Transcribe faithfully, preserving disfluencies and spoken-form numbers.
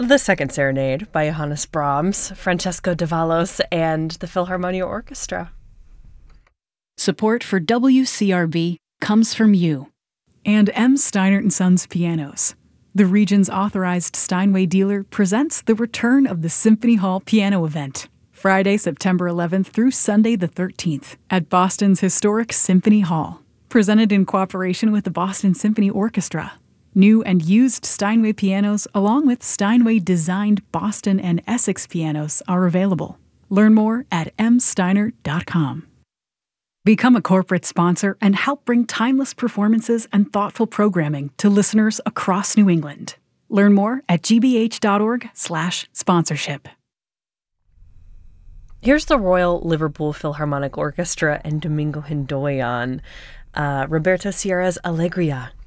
of the Second Serenade by Johannes Brahms, Francesco Davalos, and the Philharmonia Orchestra. Support for W C R B comes from you. And M. Steinert and Sons Pianos. The region's authorized Steinway dealer presents the return of the Symphony Hall Piano Event, Friday, September eleventh through Sunday the thirteenth at Boston's historic Symphony Hall. Presented in cooperation with the Boston Symphony Orchestra. New and used Steinway pianos, along with Steinway-designed Boston and Essex pianos, are available. Learn more at m steiner dot com. Become a corporate sponsor and help bring timeless performances and thoughtful programming to listeners across New England. Learn more at g b h dot org slash sponsorship. Here's the Royal Liverpool Philharmonic Orchestra and Domingo Hindoyan, uh, Roberto Sierra's Allegria.